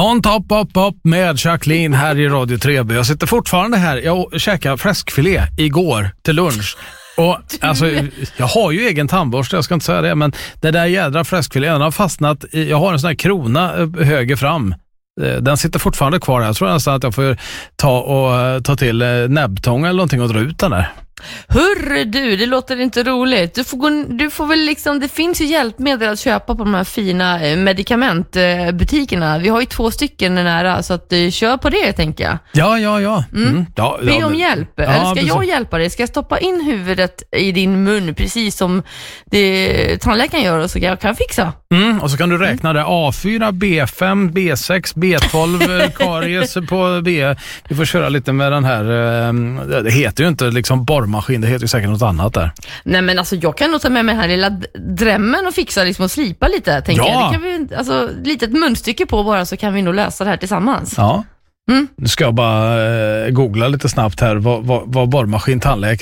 On top up med Jacqueline här i Radio 3B. Jag sitter fortfarande här. Jag käkade fläskfilé igår till lunch. Och alltså, jag har ju egen tandborste, jag ska inte säga det, men det där jädra fläskfilén har fastnat i, jag har en sån här krona höger fram. Den sitter fortfarande kvar. Jag tror nästan att jag får ta till näbbtång eller någonting och dra ut den där. Hörru du, det låter inte roligt. Du får väl liksom, det finns ju hjälpmedel att köpa på de här fina medikamentbutikerna. Vi har ju 2 stycken nära, så att kör på det, tänker jag. Ja. Be om hjälp. Eller ska jag hjälpa dig? Ska jag stoppa in huvudet i din mun precis som tandläkaren gör, och så jag kan fixa? Och så kan du räkna det A4, B5, B6, B12, karies på B. Vi får köra lite med den här, det heter ju inte liksom borrmaskin, det heter ju säkert något annat där. Nej, men alltså jag kan nog ta med mig den här lilla drämmen och fixa liksom och slipa lite, tänker jag. Det kan vi, alltså litet munstycke på bara, så kan vi nog lösa det här tillsammans. Ja. Nu ska jag bara googla lite snabbt här vad borrmaskin tandläkare